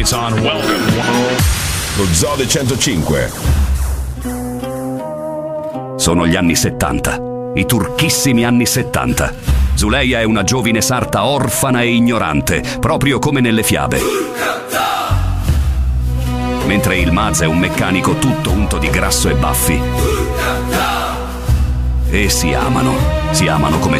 It's on. Welcome. Lo Zoo 105. Sono gli anni 70, i turchissimi anni 70. Zuleia è una giovine sarta orfana e ignorante, proprio come nelle fiabe. Mentre il Maz è un meccanico tutto unto di grasso e baffi. E si amano come